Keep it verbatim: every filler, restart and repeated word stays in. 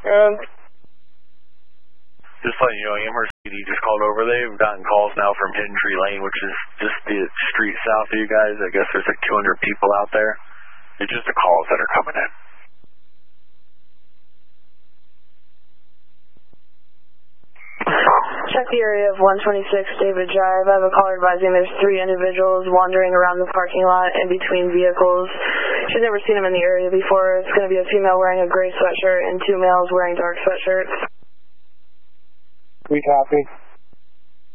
Um, just letting you know, Amherst P D just called over. They've gotten calls now from Hidden Tree Lane, which is just the street south of you guys. I guess there's like two hundred people out there. It's just the calls that are coming in. Check the area of one twenty-six David Drive. I have a caller advising there's three individuals wandering around the parking lot in between vehicles. She's never seen them in the area before. It's going to be a female wearing a gray sweatshirt and two males wearing dark sweatshirts. We copy.